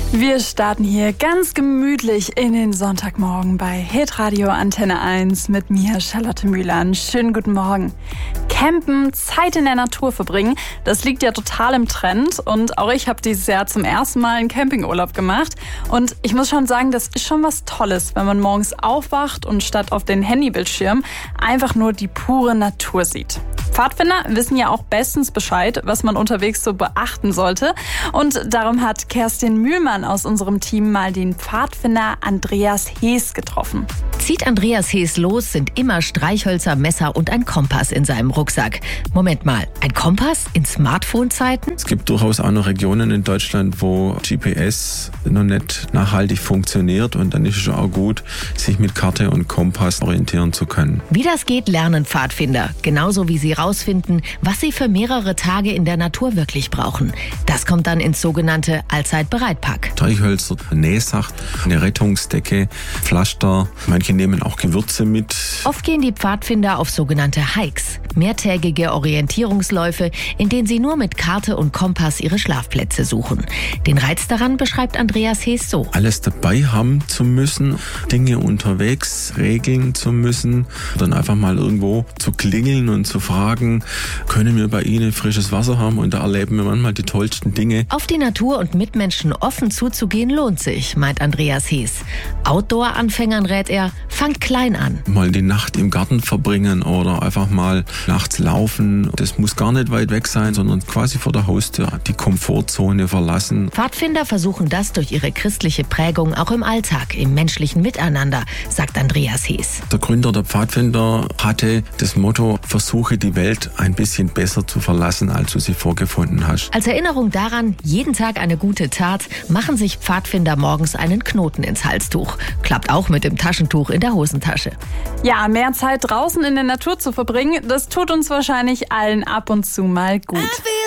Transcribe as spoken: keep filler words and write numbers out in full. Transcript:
Wir starten hier ganz gemütlich in den Sonntagmorgen bei Hitradio Antenne eins mit mir, Charlotte Mühlern. Schönen guten Morgen. Campen, Zeit in der Natur verbringen, das liegt ja total im Trend. Und auch ich habe dieses Jahr zum ersten Mal einen Campingurlaub gemacht. Und ich muss schon sagen, das ist schon was Tolles, wenn man morgens aufwacht und statt auf den Handybildschirm einfach nur die pure Natur sieht. Pfadfinder wissen ja auch bestens Bescheid, was man unterwegs so beachten sollte. Und darum hat Kerstin Mühlmann aus unserem Team mal den Pfadfinder Andreas Hees getroffen. Zieht Andreas Hees los, sind immer Streichhölzer, Messer und ein Kompass in seinem Rucksack. Moment mal, ein Kompass in Smartphone-Zeiten? Es gibt durchaus auch noch Regionen in Deutschland, wo G P S noch nicht nachhaltig funktioniert, und dann ist es auch gut, sich mit Karte und Kompass orientieren zu können. Wie das geht, lernen Pfadfinder, genauso wie sie rausfinden, was sie für mehrere Tage in der Natur wirklich brauchen. Das kommt dann ins sogenannte Allzeitbereitpack. Streichhölzer, Nähsacht, eine Rettungsdecke, Pflaster, manche nehmen auch Gewürze mit. Oft gehen die Pfadfinder auf sogenannte Hikes, mehrtägige Orientierungsläufe, in denen sie nur mit Karte und Kompass ihre Schlafplätze suchen. Den Reiz daran beschreibt Andreas Hees so. Alles dabei haben zu müssen, Dinge unterwegs regeln zu müssen, dann einfach mal irgendwo zu klingeln und zu fragen, können wir bei Ihnen frisches Wasser haben? Und da erleben wir manchmal die tollsten Dinge. Auf die Natur und Mitmenschen offen zuzugehen lohnt sich, meint Andreas Hees. Outdoor-Anfängern rät er, fangt klein an. Mal die Nacht im Garten verbringen oder einfach mal nachts laufen. Das muss gar nicht weit weg sein, sondern quasi vor der Haustür die Komfortzone verlassen. Pfadfinder versuchen das durch ihre christliche Prägung auch im Alltag, im menschlichen Miteinander, sagt Andreas Hees. Der Gründer der Pfadfinder hatte das Motto, versuche die Welt ein bisschen besser zu verlassen, als du sie vorgefunden hast. Als Erinnerung daran, jeden Tag eine gute Tat, machen sich Pfadfinder morgens einen Knoten ins Halstuch. Klappt auch mit dem Taschentuch in der Hosentasche. Ja, mehr Zeit draußen in der Natur zu verbringen, das tut uns wahrscheinlich allen ab und zu mal gut.